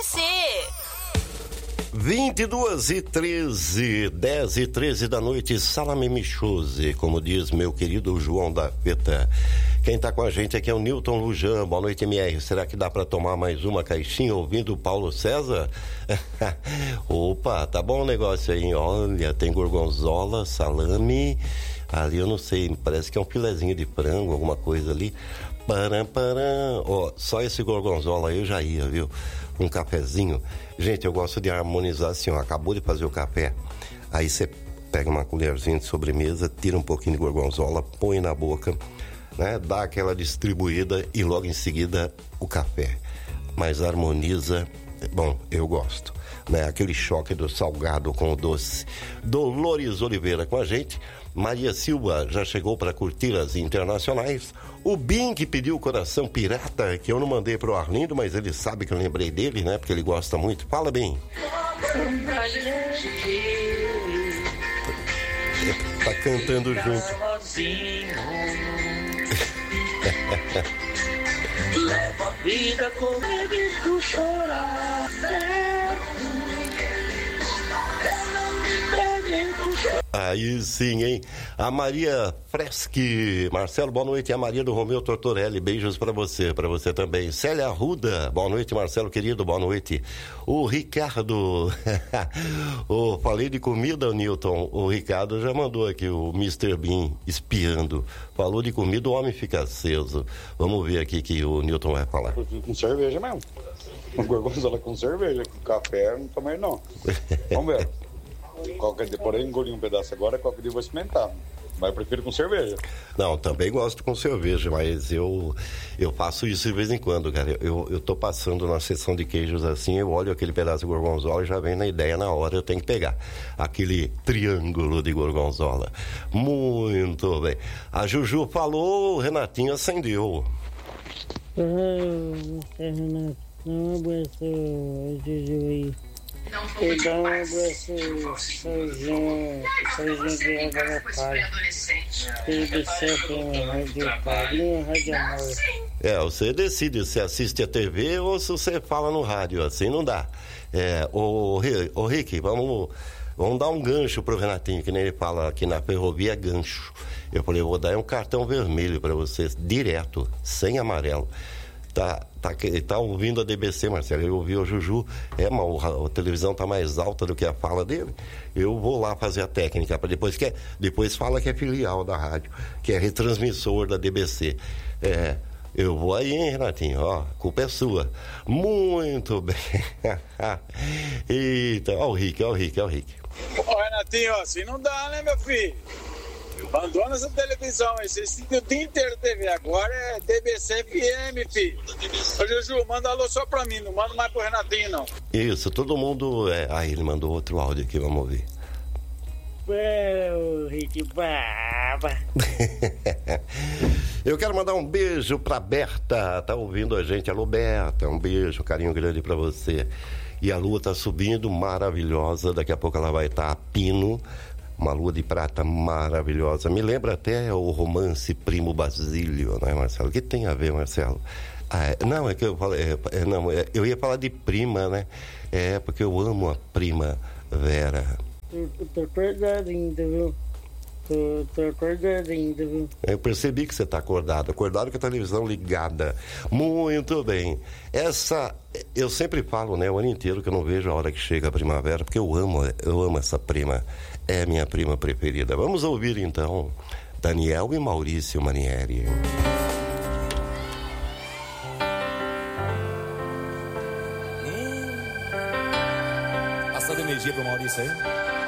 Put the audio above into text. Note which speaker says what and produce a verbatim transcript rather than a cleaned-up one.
Speaker 1: C.
Speaker 2: vinte e duas e treze, dez e treze da noite, Salame Michose, como diz meu querido João da Feta. Quem tá com a gente aqui é o Newton Lujan. Boa noite, M R. Será que dá pra tomar mais uma caixinha ouvindo o Paulo César? Opa, tá bom o negócio aí, olha, tem gorgonzola, salame, ali eu não sei, parece que é um filezinho de frango, alguma coisa ali. Param, param. Ó, só esse gorgonzola aí eu já ia, viu? Um cafezinho. Gente, eu gosto de harmonizar assim, ó, acabou de fazer o café, aí você pega uma colherzinha de sobremesa, tira um pouquinho de gorgonzola, põe na boca, né? Dá aquela distribuída e logo em seguida o café. Mas harmoniza, bom, eu gosto, né? Aquele choque do salgado com o doce. Dolores Oliveira com a gente. Maria Silva já chegou para curtir as internacionais. O Bim, que pediu o Coração Pirata, que eu não mandei pro Arlindo, mas ele sabe que eu lembrei dele, né? Porque ele gosta muito. Fala, Bim. Tá cantando junto.
Speaker 3: Leva a vida comigo e tu chorar.
Speaker 2: Aí sim, hein? A Maria Freschi. Marcelo, boa noite. A Maria do Romeu Tortorelli. Beijos pra você, pra você também. Célia Arruda. Boa noite, Marcelo, querido. Boa noite. O Ricardo. oh, falei de comida, Newton. O Ricardo já mandou aqui o mister Bean espiando. Falou de comida, o homem fica aceso. Vamos ver aqui que o Newton vai falar.
Speaker 4: Com cerveja mesmo. Um gorgonzola com cerveja. Com café, não tomei não. Vamos ver. Qualquer dia, porém, engoli um pedaço agora, qualquer dia eu vou experimentar. Mas eu prefiro com cerveja.
Speaker 2: Não, também gosto com cerveja, mas eu eu faço isso de vez em quando, cara. Eu, eu tô passando na seção de queijos assim, eu olho aquele pedaço de gorgonzola e já vem na ideia na hora, eu tenho que pegar aquele triângulo de gorgonzola. Muito bem. A Juju falou, o Renatinho acendeu.
Speaker 5: Ah, Renato, não abraçou a Juju aí.
Speaker 1: Não foi
Speaker 5: dá um abraço, Sozinho, Sozinho de Água na Palha. T V sete, Rádio Parinha, Rádio Amor.
Speaker 2: É, você decide se assiste a T V ou se você fala no rádio, assim não dá. É, ô, ô Rick, vamos, vamos dar um gancho pro Renatinho, que nem ele fala aqui na ferrovia, gancho. Eu falei, eu vou dar um cartão vermelho para vocês, direto, sem amarelo. Tá, tá, tá ouvindo a D B C, Marcelo, ele ouviu o Juju, é, mas a, a televisão tá mais alta do que a fala dele, eu vou lá fazer a técnica, para depois que é, depois fala que é filial da rádio, que é retransmissor da D B C, é, eu vou aí, hein, Renatinho, ó, a culpa é sua, muito bem, eita, ó o Rick, ó o Rick, ó o Rick.
Speaker 6: Ô, Renatinho, assim não dá, né, meu filho? Abandona essa televisão aí, você assiste o dia inteiro T V, agora é D B C F M, filho. Ô Juju, manda alô só pra mim, não manda mais pro Renatinho, não.
Speaker 2: Isso, todo mundo, é... ah, ele mandou outro áudio aqui, vamos ouvir.
Speaker 5: Bom, Rick Baba.
Speaker 2: Eu quero mandar um beijo pra Berta, tá ouvindo a gente, alô Berta, um beijo, um carinho grande pra você. E a lua tá subindo, maravilhosa, daqui a pouco ela vai estar a pino. Uma lua de prata maravilhosa. Me lembra até o romance Primo Basílio, né, Marcelo? O que tem a ver, Marcelo? Ah, é, não, é que eu falei... É, é, não, é, eu ia falar de prima, né? É, porque eu amo a prima Vera.
Speaker 5: Eu tô acordado ainda, viu? Tô, tô acordado ainda, viu?
Speaker 2: Eu percebi que você tá acordado. Acordado com a televisão ligada. Muito bem. Essa... Eu sempre falo, né? O ano inteiro que eu não vejo a hora que chega a primavera, porque eu amo, eu amo essa prima. É minha prima preferida. Vamos ouvir então Daniel e Maurício Manieri.
Speaker 7: Passando energia pro Maurício aí.